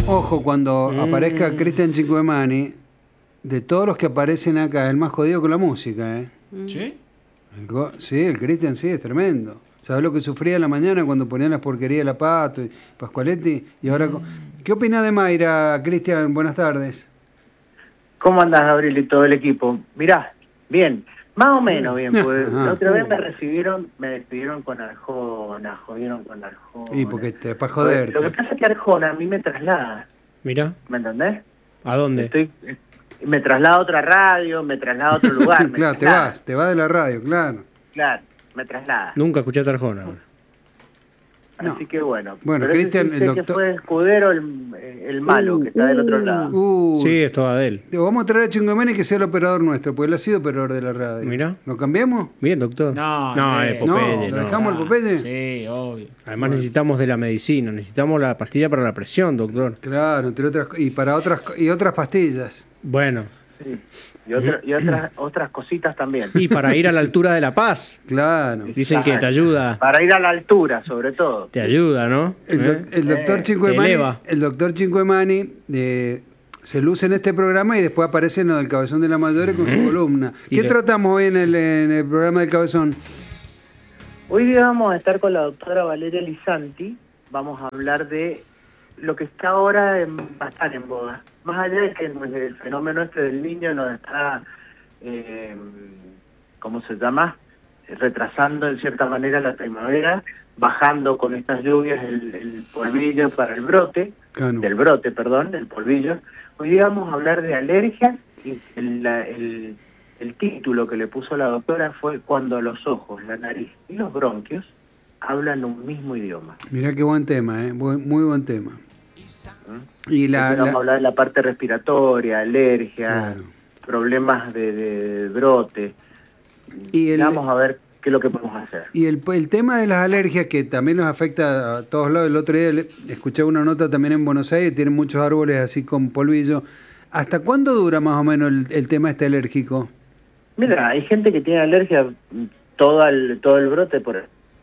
Ojo, cuando aparezca Cristian Cinquemani, de todos los que aparecen acá, es el más jodido con la música, ¿eh? ¿Sí? Sí, el Cristian sí, es tremendo. ¿Sabes lo que sufría en la mañana cuando ponían las porquerías de la Pato y Pascualetti? Y ahora, ¿qué opina de Mayra, Cristian? Buenas tardes. ¿Cómo andás, Gabriel, y todo el equipo? Mirá, bien, más o menos bien, pues la otra vez me despidieron con Arjona, jodieron con Arjona. Y porque te para joder. Lo que pasa es que Arjona a mí me traslada. Mirá. ¿Me entendés? ¿A dónde? Me traslada a otra radio, me traslada a otro lugar. Claro, te vas de la radio, claro. Claro, me traslada. Nunca escuchaste a Arjona ahora. Así que bueno. Bueno, pero Cristian, el doctor... que fue Escudero el malo, que está del otro lado. Sí, es toda de él. Vamos a traer a Cinquemani que sea el operador nuestro, porque él ha sido operador de la radio. Mirá. ¿Lo cambiamos? Bien, doctor. No, Popeye, ¿lo dejamos el Popeye? Sí, obvio. Además necesitamos de la medicina, necesitamos la pastilla para la presión, doctor. Claro, entre otras y otras pastillas. Bueno. Sí. Y otras cositas también. Y para ir a la altura de La Paz. Claro. Dicen que te ayuda. Para ir a la altura, sobre todo. Te ayuda, ¿no? El doctor Cinquemani se luce en este programa y después aparece en lo del Cabezón de la Mayore con su columna. ¿Qué tratamos hoy en el programa del Cabezón? Hoy día vamos a estar con la doctora Valeria Lisanti. Vamos a hablar de lo que está ahora bastante en boga. Más allá de que el fenómeno este del niño nos está, ¿cómo se llama? Retrasando en cierta manera la primavera, bajando con estas lluvias el polvillo para el brote, el polvillo. Hoy día vamos a hablar de alergias y el título que le puso la doctora fue Cuando los ojos, la nariz y los bronquios hablan un mismo idioma. Mirá qué buen tema, muy buen tema. Y vamos a hablar de la parte respiratoria, alergia, claro, problemas de brote. Y vamos a ver qué es lo que podemos hacer. Y el tema de las alergias, que también nos afecta a todos lados. El otro día escuché una nota también en Buenos Aires, tienen muchos árboles así con polvillo. ¿Hasta cuándo dura más o menos el tema este alérgico? Mira, hay gente que tiene alergia todo el brote por...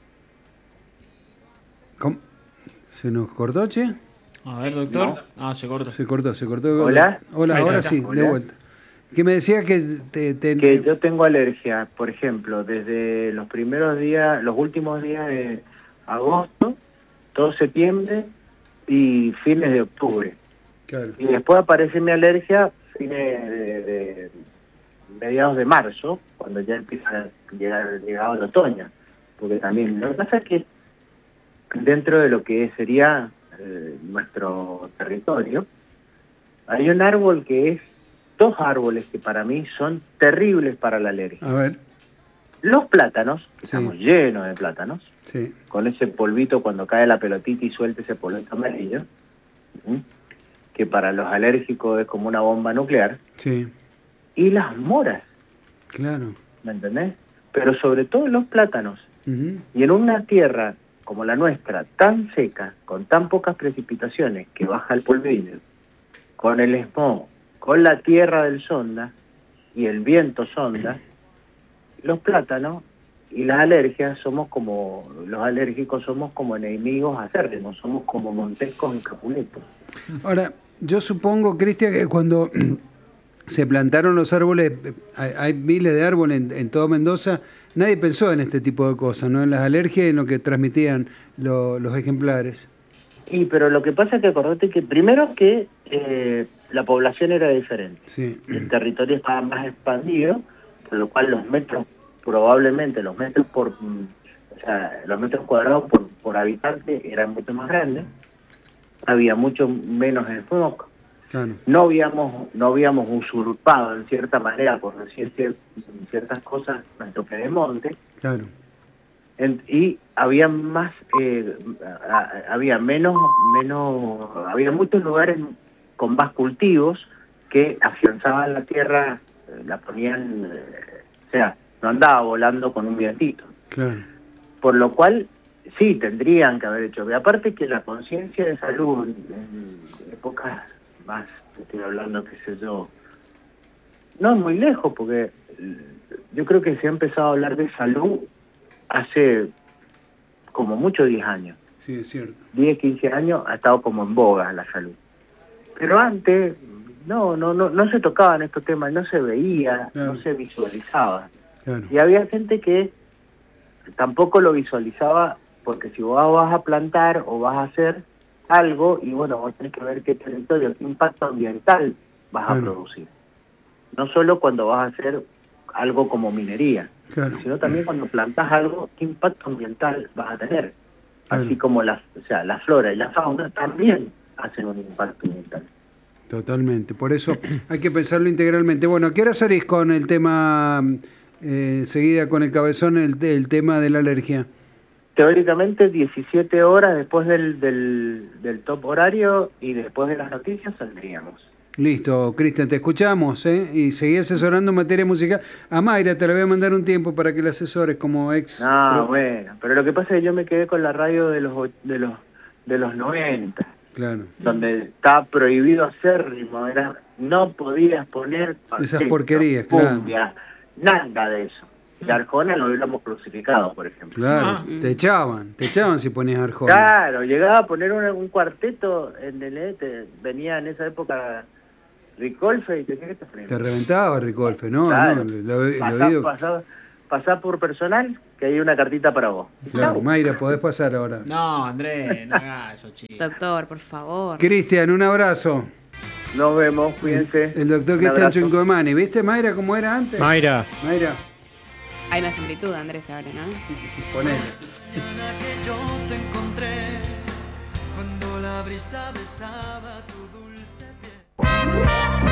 ¿Cómo? ¿Se nos cortó, che? A ver, doctor. No. Se cortó. Se cortó. ¿Hola? Ahora sí, ¿Hola? de vuelta. Que me decía que... Que yo tengo alergia, por ejemplo, desde los últimos días de agosto, todo septiembre y fines de octubre. Claro. Y después aparece mi alergia de mediados de marzo, cuando ya empieza a llegar el otoño. Porque también, lo que pasa es que dentro de lo que sería nuestro territorio, hay dos árboles que para mí son terribles para la alergia. A ver. Los plátanos, que Sí. estamos llenos de plátanos, Sí. con ese polvito cuando cae la pelotita y suelta ese polvito amarillo, que para los alérgicos es como una bomba nuclear. Sí. Y las moras, Claro. ¿me entendés? Pero sobre todo los plátanos. Uh-huh. Y en una tierra como la nuestra, tan seca, con tan pocas precipitaciones, que baja el polvillo, con el smog, con la tierra del sonda y el viento sonda, los plátanos y las alergias los alérgicos somos como enemigos acérrimos, somos como Montescos y Capuletos. Ahora, yo supongo, Cristian, que cuando se plantaron los árboles, hay miles de árboles en todo Mendoza, nadie pensó en este tipo de cosas, ¿no? En las alergias y en lo que transmitían los ejemplares. Pero lo que pasa es que acordate que primero que la población era diferente. Sí. El territorio estaba más expandido, por lo cual los metros cuadrados por habitante eran mucho más grandes. Había mucho menos smog. Claro. No habíamos usurpado en cierta manera, por decir ciertas cosas, nuestro pedemonte. Claro. Y había había muchos lugares con más cultivos que afianzaban la tierra, la ponían, no andaba volando con un vientito. Claro. Por lo cual, sí, tendrían que haber hecho. Y aparte que la conciencia de salud en épocas más, estoy hablando, qué sé yo, no es muy lejos, porque yo creo que se ha empezado a hablar de salud hace como mucho 10 años. Sí, es cierto. 10, 15 años ha estado como en boga la salud. Pero antes no se tocaban estos temas, no se veía, Claro. no se visualizaba. Claro. Y había gente que tampoco lo visualizaba, porque si vos vas a plantar o vas a hacer algo, y bueno, vos tenés que ver qué territorio, qué impacto ambiental vas a Claro. producir. No solo cuando vas a hacer algo como minería, Claro. sino también cuando plantás algo, qué impacto ambiental vas a tener. Claro. Así como la flora y la fauna también hacen un impacto ambiental. Totalmente. Por eso hay que pensarlo integralmente. Bueno, ¿a qué hora salís con el tema, seguida con el cabezón, el tema de la alergia? Teóricamente 17 horas después del top horario y después de las noticias saldríamos. Listo, Cristian, te escuchamos, ¿eh? Y seguí asesorando en materia musical. A Mayra te la voy a mandar un tiempo para que la asesores como ex. Bueno, pero lo que pasa es que yo me quedé con la radio de los 90, Claro. donde estaba prohibido hacer ritmo, no podías poner Esas porquerías, cumbia, nada de eso. Y Arjona lo hubiéramos crucificado, por ejemplo. Claro, te echaban si ponías Arjona. Claro, llegaba a poner un cuarteto en el venía en esa época Ricolfe y ¿qué te Te reventaba Ricolfe, ¿no? Claro. No, lo oído. Pasá por personal, que hay una cartita para vos. Claro, Chau. Mayra, podés pasar ahora. No, Andrés, no hagas eso, chico. Doctor, por favor. Cristian, un abrazo. Nos vemos, cuídense. El doctor Un Cristian abrazo. Chuncomani. ¿Viste, Mayra, cómo era antes? Mayra. Mayra, Hay más amplitud, Andrés, ahora, ¿no? ponele. Mañana que yo te encontré, cuando la brisa besaba tu dulce piel.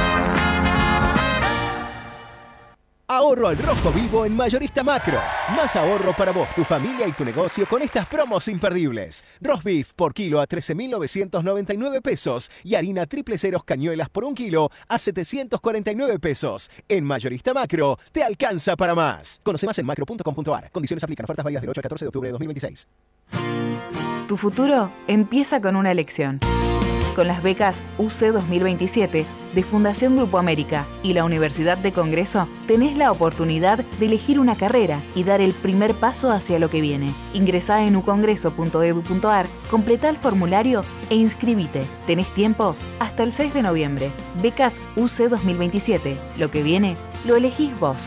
Ahorro al rojo vivo en Mayorista Macro. Más ahorro para vos, tu familia y tu negocio con estas promos imperdibles. Roast beef por kilo a 13.999 pesos y harina triple ceros cañuelas por 1 kilo a 749 pesos. En Mayorista Macro te alcanza para más. Conoce más en macro.com.ar. Condiciones aplican. Ofertas válidas del 8 al 14 de octubre de 2026. Tu futuro empieza con una elección. Con las becas UC 2027 de Fundación Grupo América y la Universidad de Congreso, tenés la oportunidad de elegir una carrera y dar el primer paso hacia lo que viene. Ingresá en ucongreso.edu.ar, completá el formulario e inscribite. Tenés tiempo hasta el 6 de noviembre. Becas UC 2027. Lo que viene, lo elegís vos.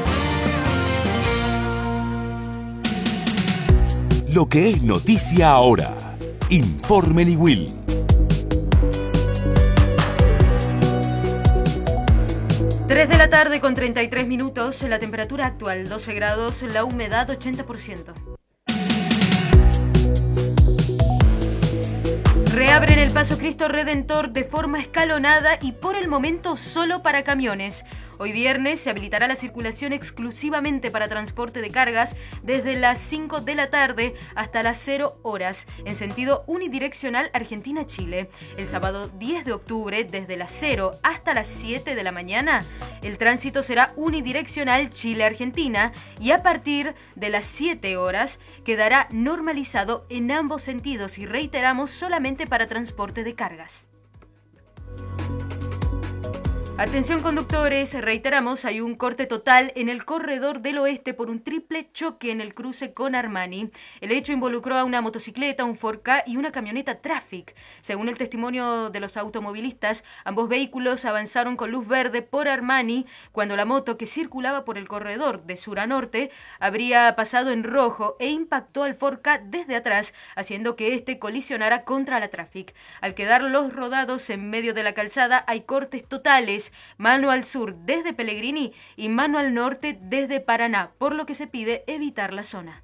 Lo que es noticia ahora. Informe Niwil. 3 de la tarde con 33 minutos, la temperatura actual 12 grados, la humedad 80%. Reabren el Paso Cristo Redentor de forma escalonada y por el momento solo para camiones. Hoy viernes se habilitará la circulación exclusivamente para transporte de cargas desde las 5 de la tarde hasta las 0 horas en sentido unidireccional Argentina-Chile. El sábado 10 de octubre desde las 0 hasta las 7 de la mañana el tránsito será unidireccional Chile-Argentina y a partir de las 7 horas quedará normalizado en ambos sentidos y reiteramos solamente para transporte de cargas. Atención conductores, reiteramos, hay un corte total en el corredor del oeste por un triple choque en el cruce con Armani. El hecho involucró a una motocicleta, un Ford Ka y una camioneta Traffic. Según el testimonio de los automovilistas, ambos vehículos avanzaron con luz verde por Armani cuando la moto que circulaba por el corredor de sur a norte habría pasado en rojo e impactó al Ford Ka desde atrás, haciendo que este colisionara contra la Traffic. Al quedar los rodados en medio de la calzada hay cortes totales, mano al sur desde Pellegrini y mano al norte desde Paraná, por lo que se pide evitar la zona.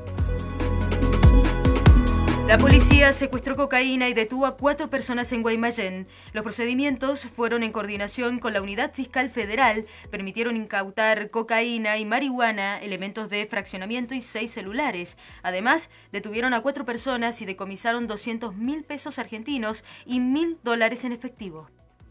La policía secuestró cocaína y detuvo a 4 personas en Guaymallén. Los procedimientos fueron en coordinación con la Unidad Fiscal Federal, permitieron incautar cocaína y marihuana, elementos de fraccionamiento y 6 celulares. Además, detuvieron a 4 personas y decomisaron 200.000 pesos argentinos y $1.000 en efectivo.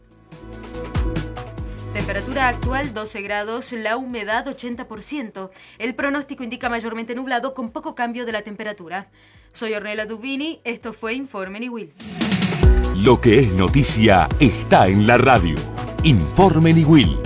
Temperatura actual 12 grados, la humedad 80%. El pronóstico indica mayormente nublado con poco cambio de la temperatura. Soy Ornella Dubini, esto fue Informe Niwil. Lo que es noticia está en la radio. Informe Niwil.